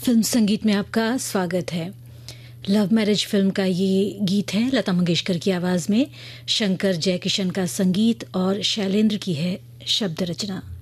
Film संगीत में आपका स्वागत है। लव मैरिज फिल्म का ये गीत है लता मंगेशकर की आवाज़ में, शंकर जयकिशन का संगीत और शैलेंद्र की है शब्द रचना।